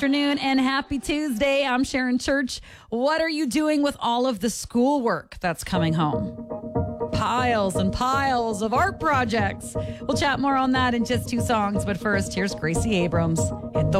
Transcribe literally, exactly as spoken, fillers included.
Afternoon and happy Tuesday. I'm Sharon Church. What are you doing with all of the schoolwork that's coming home? Piles and piles of art projects. We'll chat more on that in just two songs, but first, here's Gracie Abrams. Hit the